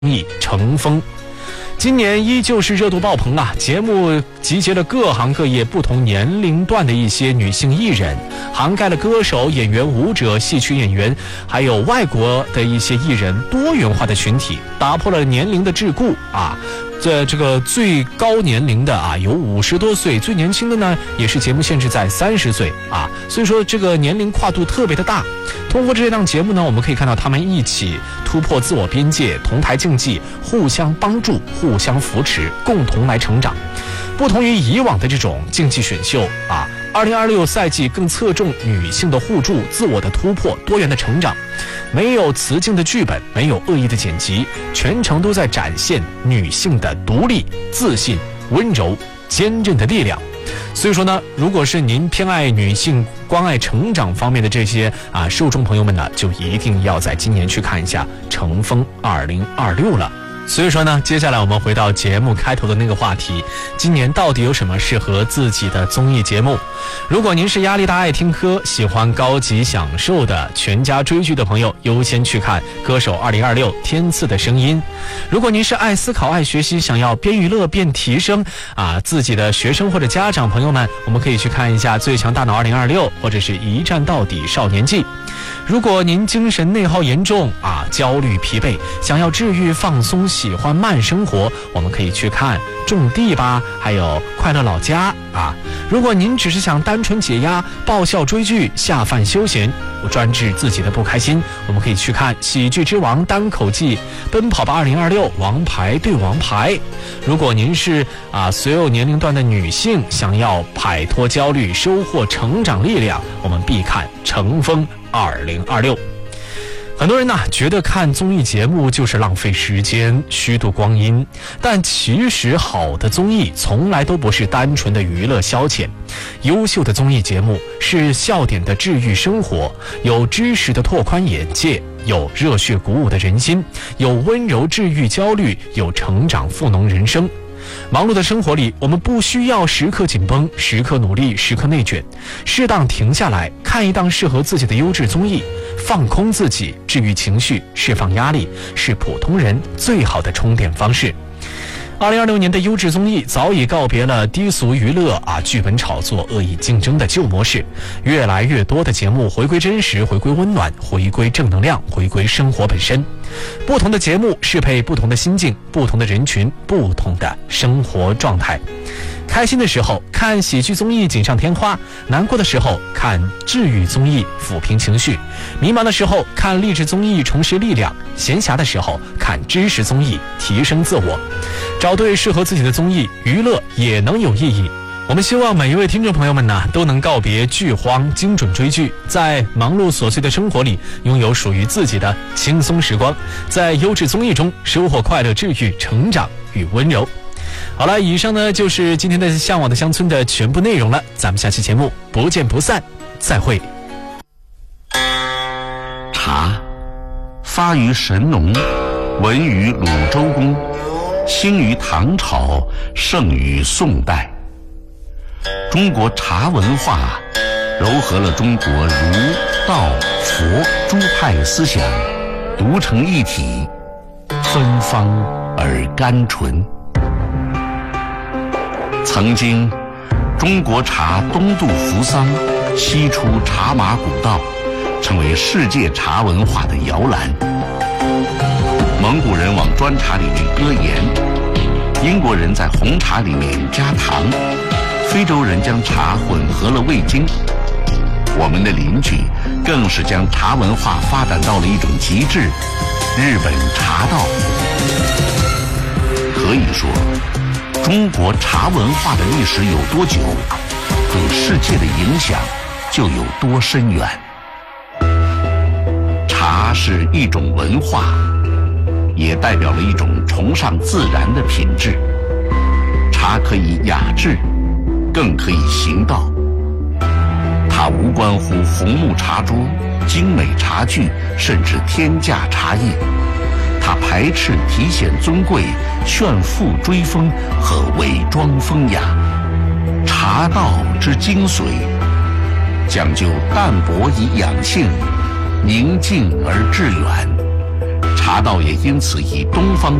艺乘风。今年依旧是热度爆棚啊！节目集结了各行各业不同年龄段的一些女性艺人，涵盖了歌手、演员、舞者、戏曲演员，还有外国的一些艺人，多元化的群体，打破了年龄的桎梏啊！这个最高年龄的啊有50多岁，最年轻的呢也是节目限制在30岁啊，所以说这个年龄跨度特别的大。通过这档节目呢，我们可以看到他们一起突破自我边界，同台竞技，互相帮助，互相扶持，共同来成长。不同于以往的这种竞技选秀啊，2026赛季更侧重女性的互助、自我的突破、多元的成长。没有雌竞的剧本，没有恶意的剪辑，全程都在展现女性的独立、自信、温柔、坚韧的力量。所以说呢，如果是您偏爱女性、关爱成长方面的这些受众朋友们呢，就一定要在今年去看一下《乘风2026》了。所以说呢，接下来我们回到节目开头的那个话题，今年到底有什么适合自己的综艺节目？如果您是压力大、爱听歌、喜欢高级享受的全家追剧的朋友，优先去看《歌手2026天赐的声音》。如果您是爱思考、爱学习，想要边娱乐边提升自己的学生或者家长朋友们，我们可以去看一下《最强大脑2026》或者是一战到底少年记。如果您精神内耗严重焦虑疲惫，想要治愈放松，喜欢慢生活，我们可以去看种地吧，还有快乐老家如果您只是想单纯解压，爆笑追剧，下饭休闲，专治自己的不开心，我们可以去看喜剧之王单口季，奔跑吧2026王牌对王牌。如果您是所有年龄段的女性，想要摆脱焦虑，收获成长力量，我们必看乘风2026。很多人觉得看综艺节目就是浪费时间、虚度光阴，但其实好的综艺从来都不是单纯的娱乐消遣。优秀的综艺节目是笑点的治愈生活，有知识的拓宽眼界，有热血鼓舞的人心，有温柔治愈焦虑，有成长赋能人生。忙碌的生活里，我们不需要时刻紧绷、时刻努力、时刻内卷，适当停下来看一档适合自己的优质综艺，放空自己，治愈情绪，释放压力，是普通人最好的充电方式。2026年的优质综艺早已告别了低俗娱乐剧本炒作、恶意竞争的旧模式，越来越多的节目回归真实，回归温暖，回归正能量，回归生活本身。不同的节目适配不同的心境、不同的人群、不同的生活状态。开心的时候看喜剧综艺锦上添花，难过的时候看治愈综艺抚平情绪，迷茫的时候看励志综艺重拾力量，闲暇的时候看知识综艺提升自我。找对适合自己的综艺，娱乐也能有意义。我们希望每一位听众朋友们都能告别剧荒，精准追剧，在忙碌琐碎的生活里拥有属于自己的轻松时光，在优质综艺中收获快乐、治愈、成长与温柔。好了，以上呢就是今天的向往的乡村的全部内容了，咱们下期节目不见不散，再会。 茶发于神农，闻于鲁周公，兴于唐朝，盛于宋代。中国茶文化糅合了中国儒、道、佛诸派思想，独成一体，芬芳而甘醇。曾经，中国茶东渡扶桑，西出茶马古道，成为世界茶文化的摇篮。蒙古人往砖茶里面搁盐，英国人在红茶里面加糖，非洲人将茶混合了味精，我们的邻居更是将茶文化发展到了一种极致——日本茶道。可以说，中国茶文化的历史有多久，对世界的影响就有多深远。茶是一种文化，也代表了一种崇尚自然的品质。茶可以雅致，更可以行道。它无关乎红木茶桌、精美茶具，甚至天价茶叶。它排斥体显尊贵、炫富追风和伪装风雅。茶道之精髓，讲究淡泊以养性，宁静而致远。茶茶道也因此以东方